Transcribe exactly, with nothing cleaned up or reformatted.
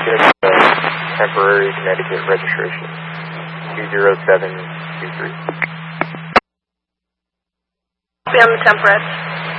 Get a temporary Connecticut registration. two zero seven two three. Be on the temp reg.